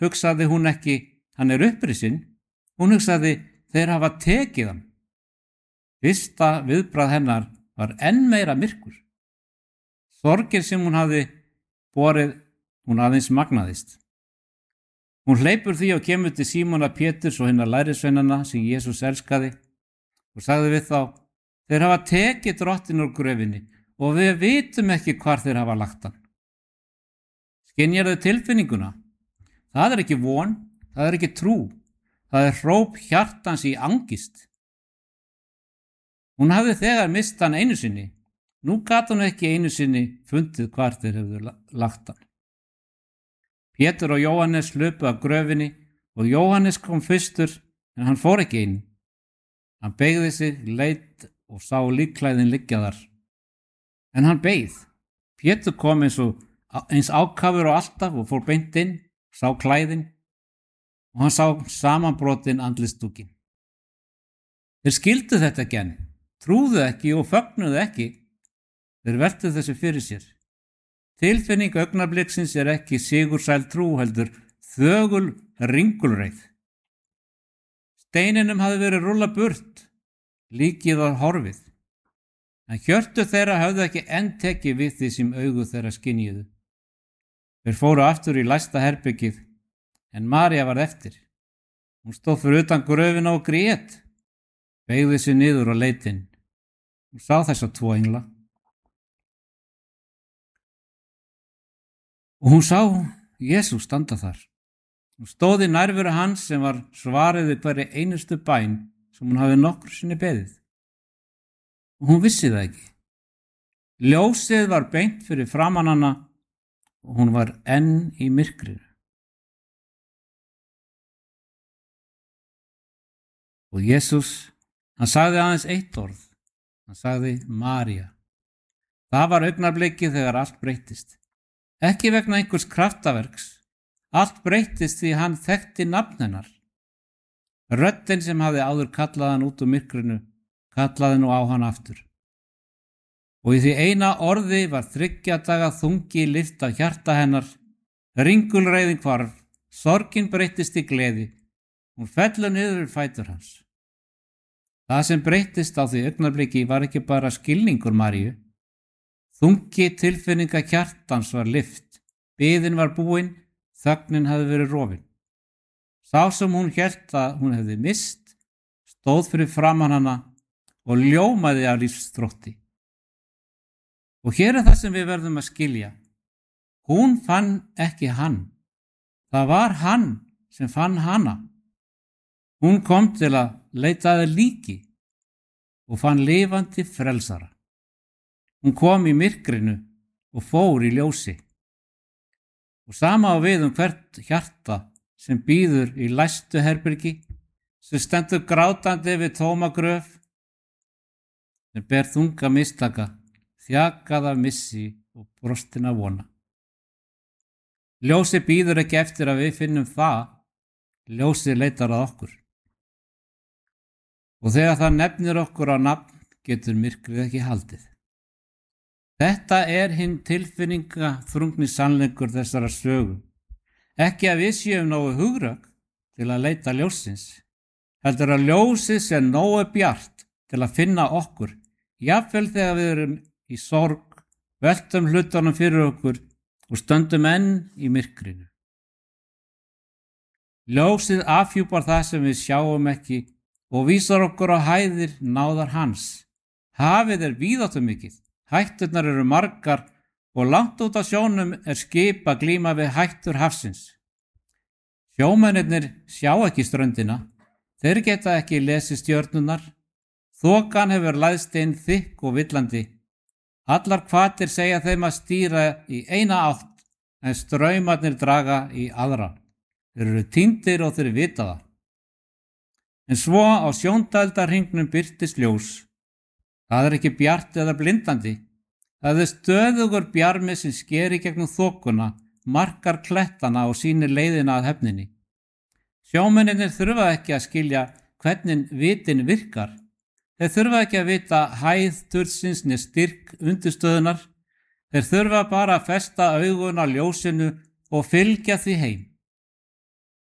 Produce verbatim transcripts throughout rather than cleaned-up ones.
hugsaði hún ekki, hann er upprisinn. Hún hugsaði, þeir hafa tekið hann. Fyrsta viðbragð hennar var enn meira myrkur. Sorgir sem hún hafði borið, hún aðeins magnaðist. Hún hleypur því og kemur til Símona Péturs og hinna lærisveinanna sem Jesús elskaði og sagði við þá, þeir hafa tekið drottinn úr gröfinni og við vitum ekki hvar þeir hafa lagt hann. Skynjarðu tilfinninguna? Það er ekki von, það er ekki trú, það er hróp hjartans í angist. Hún hafði þegar mist hann einu sinni, nú gat hún ekki einu sinni fundið hvar þeir hefðu lagt hann. Pétur og Jóhannes hlupu af gröfinni og Jóhannes kom fyrstur en hann fór ekki inn. Hann beygði sig, leit og sá líkklæðin liggja þar. En hann beið. Pétur kom eins, og, eins ákafur og alltaf og fór beint inn, sá klæðin og hann sá samanbrotin andlitsdúkinn. Þeir skildu þetta ekki enn, trúðu ekki og fögnuðu ekki. Þeir veltu þessu fyrir sér. Tilfinning augnabliksins er ekki sigursæl trú heldur þögul ringulreið. Steininum hafði verið rúllað burt, líkið var horfið, en hjörtu þeirra höfðu ekki enn tekið við því sem augu þeirra skynjuðu. Þeir fóru aftur í læsta herbergið, en María varð eftir. Hún stóð fyrir utan gröfina og grét, beygði sig niður á leit inn. Hún sá þessa tvo engla. Og hún sá Jesús standa þar. Hún stóð í nærveru hans sem var svarið við hverri einustu bæn sem hún hafi nokkru sinni beðið. Og hún vissi það ekki. Ljósið var beint fyrir framan hana og hún var enn í myrkrinu. Og Jesús, hann sagði aðeins eitt orð. Hann sagði María. Það var augnablikið þegar allt breyttist. Ekki vegna einhvers kraftaverks. Allt breyttist því hann þekkti nafn hennar. Röddin sem hafði áður kallað hann út úr myrkrinu, kallaði nú á hann aftur. Og í því eina orði var þriggja daga þungi lyft af hjarta hennar, ringulreiðin hvarf, sorgin breyttist í gleði, hún fellur niður við fætur hans. Það sem breyttist á því augnabliki var ekki bara skilningur Maríu. Þungi tilfinninga hjartans var lyft, biðin var búin, þögnin hafði verið rofin. Sá sem hún hélt að hún hefði mist, stóð fyrir framan hana og ljómaði af lífsþrótti. Og hér er það sem við verðum að skilja. Hún fann ekki hann. Það var hann sem fann hana. Hún kom til að leita að líki og fann lifandi frelsara. Hún kom í myrkrinu og fór í ljósi. Og sama á við um hvert hjarta sem bíður í læstu herbergi, sem stendur grátandi við tóma gröf, sem ber þunga mistaka, þjakað af missi og brostin af vona. Ljósi bíður ekki eftir að við finnum það, ljósi leitar að okkur. Og þegar það nefnir okkur á nafn, getur myrkrið ekki haldið. Þetta er hinn tilfinningaþrungni sannleikur þessara sögu. Ekki að við séum nógu hugrakk til að leita ljósins, heldur að ljósið sé nógu bjart til að finna okkur, jafnvel þegar við erum í sorg, veltum hlutunum fyrir okkur og stöndum enn í myrkrinu. Ljósið afhjúpar það sem við sjáum ekki og vísar okkur á hæðir náðar hans. Hafið er víðáttumikið. Hætturnar eru margar og langt út á sjónum er skip að glíma við hættur hafsins. Sjómennirnir sjá ekki ströndina, þeir geta ekki lesið stjörnurnar, þokan hefur læðst inn þykk og villandi. Allar hvatir segja þeim að stýra í eina átt en straumarnir draga í aðra. Þeir eru týndir og þeir vita það. En svo á sjóndældarhringnum birtist ljós. Það er ekki bjart eða blindandi. Það er stöðugur bjarmi sem skeri gegnum þokuna, markar klettana og sýnir leiðina að hefninni. Sjómennirnir þurfa ekki að skilja hvernig vitin virkar. Þeir þurfa ekki að vita hæð tursins né styrk undirstöðunar. Þeir þurfa bara að festa augun á ljósinu og fylgja því heim.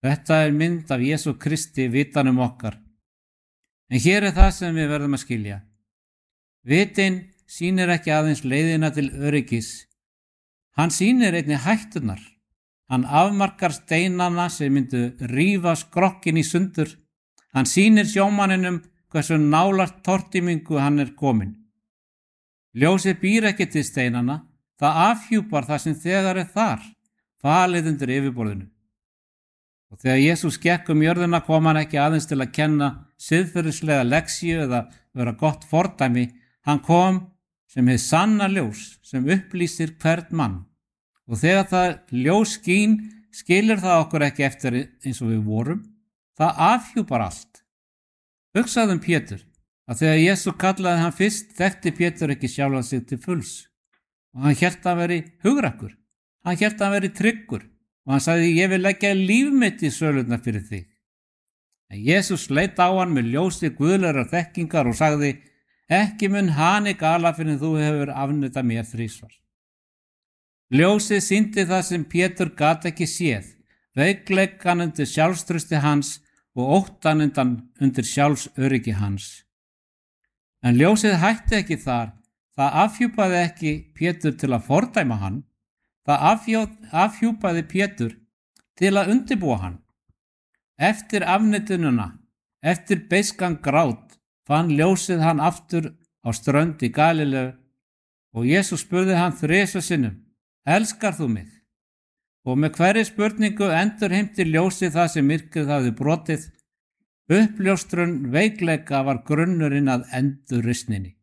Þetta er mynd af Jesú Kristi vitanum okkar. En hér er það sem við verðum að skilja. Vitinn sýnir ekki aðeins leiðina til öryggis. Hann sýnir einnig hættunar. Hann afmarkar steinana sem myndu rífa skrokkin í sundur. Hann sýnir sjómanninum hversu nálægt tortímingu hann er komin. Ljósið býr ekki til steinana, það afhjúpar það sem þegar er þar, falið undir yfirborðinu. Og þegar Jesús gekk um jörðina kom hann ekki aðeins til að kenna siðferðislega leksíu eða vera gott fordæmi, hann kom sem hið sanna ljós sem upplýsir hvern mann. Og þegar það ljós skín skilur það okkur ekki eftir eins og við vorum, það afhjúpar allt. Hugsaðu um Pétur, að þegar Jesú kallaði hann fyrst þekkti Pétur ekki sjálfan sig til fulls. Og hann hélt að veri hugrakkur, hann hélt að veri tryggur og hann sagði ég vil leggja líf mitt í sölurnar fyrir þig. En Jesús leit á hann með ljósi guðlegar þekkingar og sagði ekki mun hani gala fyrir þú hefur afneitað mér þrisvar. Ljósið sýndi það sem Pétur gat ekki séð, veikleikan undir sjálfstrausti hans og óttan undir sjálfsöryggi hans. En ljósið hætti ekki þar, það afhjúpaði ekki Pétur til að fordæma hann, það afhjó- afhjúpaði Pétur til að undirbúa hann. Eftir afneitunina, eftir beiskan grát, fann ljósið hann aftur á strönd í Galileu og Jesús spurði hann þrisvar sinnum, elskar þú mig? Og með hverri spurningu endurheimti ljósið það sem myrkrið hafði brotið. Uppljóstrun veikleika var grunnurinn að endurreisninni.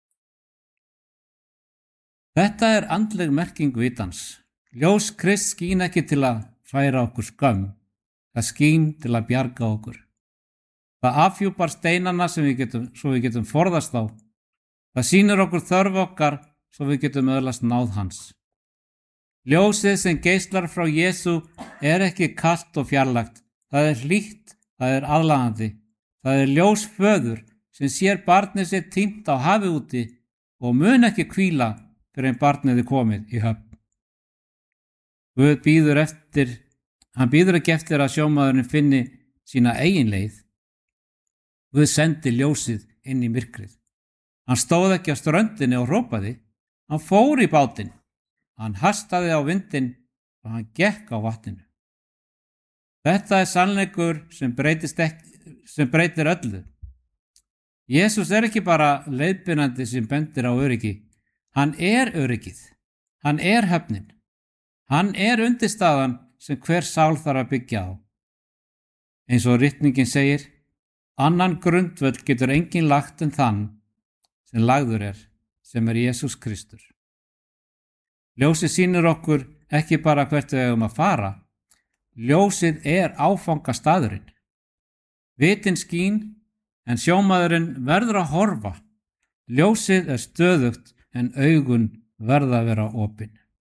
Þetta er andleg merking vitans. Ljós Krist skín ekki til að færa okkur skömm, það skín til að bjarga okkur. Það afhjúpar steinana sem við getum, svo við getum forðast á. Það sýnir okkur þörf okkar svo við getum öðlast náð hans. Ljósið sem geislar frá Jesú er ekki kalt og fjarlægt, það er hlýtt, það er aðlaðandi. Það er ljós föður sem sér barnið sér týnt á hafi úti og mun ekki hvíla fyrir en barnið er komið í höfn. Guð bíður eftir, hann bíður ekki eftir að sjómaðurinn finni sína eigin leið. Guð sendi ljósið inn í myrkrið. Hann stóð ekki á ströndinni og hrópaði, hann fór í bátinn. Hann hastaði á vindinn og hann gekk á vatninu. Þetta er sannleikur sem, ekki, sem breytir öllu. Jesús er ekki bara leiðbeinandi sem bendir á öryggi. Hann er öryggið. Hann er höfnin. Hann er undirstaðan sem hver sál þarf að byggja á. Eins og ritningin segir, annan grundvöll getur enginn lagt en þann sem lagður er, sem er Jesús Kristur. Ljósið sýnir okkur ekki bara hvert við eigum að fara. Ljósið er áfangastaðurinn. Vitinn skín, en sjómaðurinn verður að horfa. Ljósið er stöðugt, en augun verða að vera opin.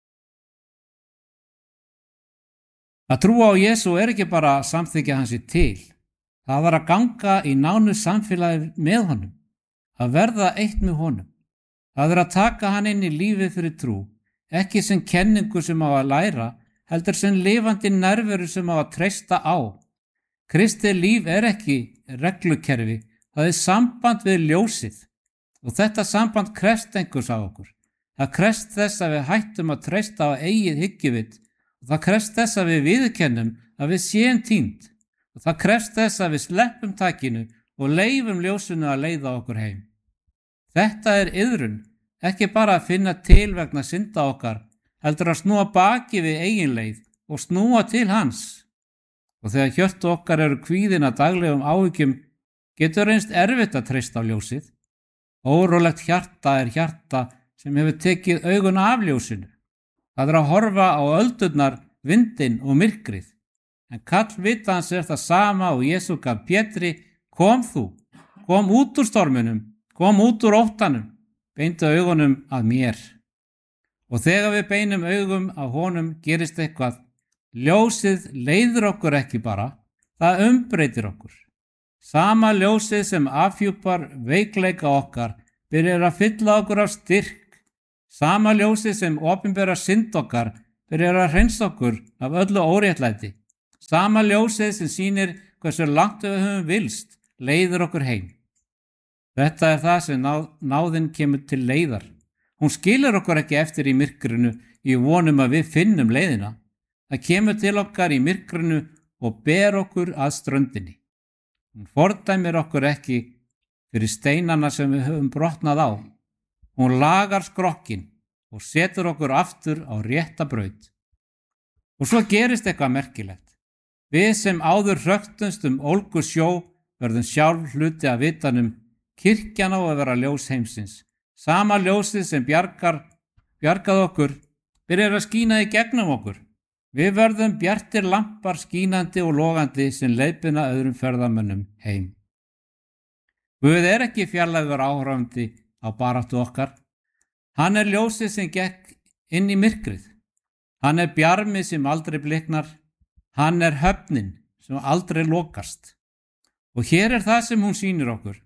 Að trúa á Jesú er ekki bara að samþykkja hans í til. Það var að ganga í nánu samfélagi með honum. Að verða eitt með honum. Það er að taka hann inn í lífið fyrir trú. Ekki sem kenningu sem á að læra, heldur sem lifandi nærveru sem á að treysta á. Kristi líf er ekki reglukerfi, það er samband við ljósið og þetta samband krefst einhvers á okkur. Það krefst þess að við hættum að treysta á eigið hyggjuvit og það krefst þess að við viðurkennum að við séum týnd og það krefst þess að við sleppum takinu og leifum ljósinu að leiða okkur heim. Þetta er iðrun. Ekki bara að finna til vegna synda okkar, heldur að snúa baki við eigin leið og snúa til hans. Og þegar hjörtu okkar eru kvíðin að daglegum áhyggjum, getur reynst erfitt að treysta á ljósið. Órólegt hjarta er hjarta sem hefur tekið augun af ljósinu. Það er að horfa á öldurnar, vindinn og myrkrið. En kall vitans er það sama og Jesú gaf Pétri, kom þú, kom út úr storminum, kom út úr óttanum. Beindu augunum að mér. Og þegar við beinum augum að honum gerist eitthvað. Ljósið leiðir okkur ekki bara, það umbreytir okkur. Sama ljósið sem afhjúpar veikleika okkar byrjar að fylla okkur af styrk. Sama ljósið sem opinberar synd okkar byrjar að hreinsa okkur af öllu óréttlæti. Sama ljósið sem sýnir hversu langt við höfum vilst leiðir okkur heim. Þetta er það sem náð, náðin kemur til leiðar. Hún skilur okkur ekki eftir í myrkrinu í vonum að við finnum leiðina. Það kemur til okkar í myrkrinu og ber okkur að ströndinni. Hún fordæmir okkur ekki fyrir steinana sem við höfum brotnað á. Hún lagar skrokkin og setur okkur aftur á rétta braut. Og svo gerist eitthvað merkilegt. Við sem áður hröktumst um ólgu sjó verðum sjálf hluti af vitanum. Kirkjan á að vera ljós heimsins. Sama ljósið sem bjargar, bjargað okkur byrjar að skína í gegnum okkur. Við verðum bjartir lampar skínandi og logandi sem leiðbina öðrum ferðamönnum heim. Guð er ekki fjarlægur áhorfandi á baráttu okkar. Hann er ljósið sem gekk inn í myrkrið. Hann er bjarmið sem aldrei bliknar. Hann er höfnin sem aldrei lokast. Og hér er það sem hún sýnir okkur.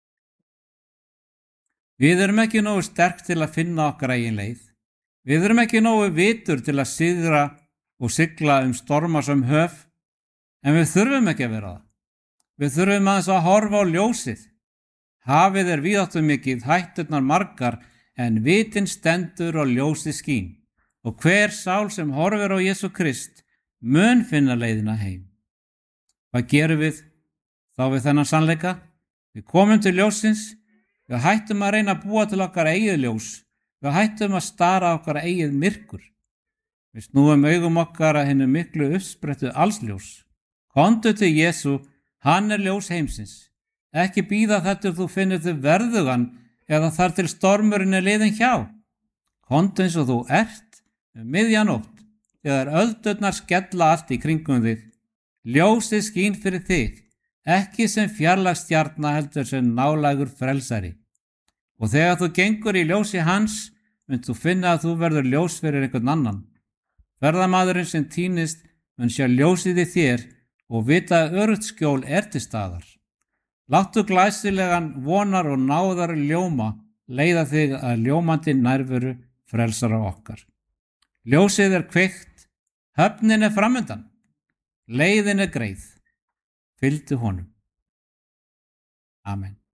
Við erum ekki nógu sterk til að finna okkar eigin leið. Við erum ekki nógu vitur til að sigra og sigla um stormasöm höf, en við þurfum ekki að vera það. Við þurfum aðeins að horfa á ljósið. Hafið er víðáttumikið, hætturnar margar, en vitin stendur og ljósið skín. Og hver sál sem horfir á Jesú Krist mun finna leiðina heim. Hvað gerum við þá við þennan sannleika? Við komum til ljósins, við hættum að reyna að búa til okkar eigið ljós, við hættum að stara okkar eigið myrkur. Við snúum augum okkar að hennu miklu uppsprettu allsljós. Komdu til Jesú, hann er ljós heimsins. Ekki bíða þar til þú finnur þig verðugan eða þar til stormurinn er liðinn hjá. Komdu eins og þú ert um miðjanótt, þegar öldurnar skella allt í kringum þig. Ljósið skín fyrir þig, ekki sem fjarlægstjarna heldur sem nálægur frelsari. Og þegar þú gengur í ljósi hans, mynd þú finna að þú verður ljós fyrir einhvern annan. Ferðamaðurinn sem týnist mun sjá ljósið í þér og vita að öruggt skjól er til staðar. Láttu glæsilegan vonar og náðar ljóma leiða þig að ljómandi nærveru frelsara okkar. Ljósið er kveikt, höfnin er framundan, leiðin er greið. Fylgdu honum. Amen.